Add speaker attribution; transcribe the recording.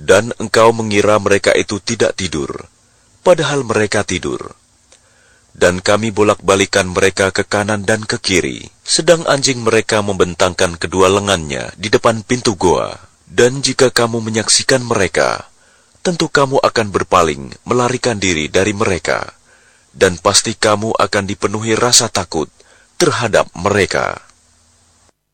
Speaker 1: Dan engkau mengira mereka itu tidak tidur, padahal mereka tidur. Dan kami bolak-balikan mereka ke kanan dan ke kiri, sedang anjing mereka membentangkan kedua lengannya di depan pintu goa. Dan jika kamu menyaksikan mereka, tentu kamu akan berpaling, melarikan diri dari mereka, dan pasti kamu akan dipenuhi rasa takut terhadap mereka.